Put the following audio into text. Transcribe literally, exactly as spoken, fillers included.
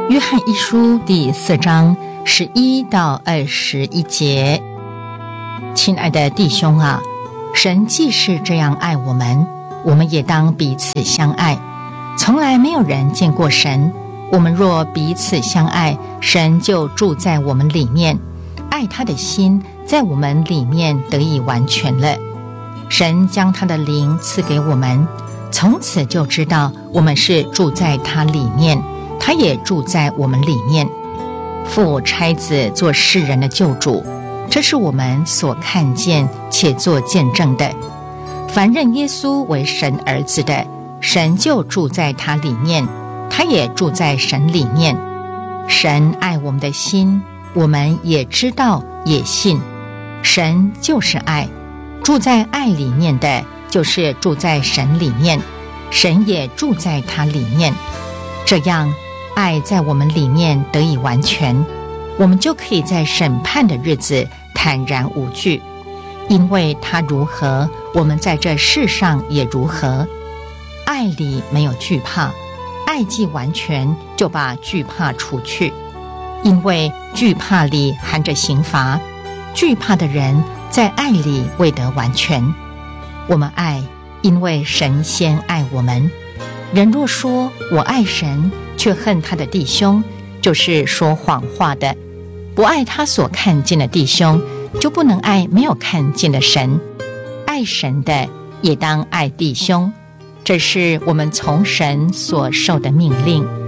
约翰一书第四章十一到二十一节。亲爱的弟兄啊，神既是这样爱我们，我们也当彼此相爱。从来没有人见过神，我们若彼此相爱，神就住在我们里面，爱他的心在我们里面得以完全了。神将他的灵赐给我们，从此就知道我们是住在他里面，他也住在我们里面。父差子做世人的救主，这是我们所看见且做见证的。凡认耶稣为神儿子的，神就住在他里面，他也住在神里面。神爱我们的心，我们也知道也信。神就是爱，住在爱里面的，就是住在神里面，神也住在他里面。这样爱在我们里面得以完全，我们就可以在审判的日子坦然无惧。因为他如何，我们在这世上也如何。爱里没有惧怕，爱既完全，就把惧怕除去。因为惧怕里含着刑罚，惧怕的人在爱里未得完全。我们爱，因为神先爱我们。人若说我爱神，却恨他的弟兄，就是说谎话的。不爱他所看见的弟兄，就不能爱没有看见的神。爱神的也当爱弟兄，这是我们从神所受的命令。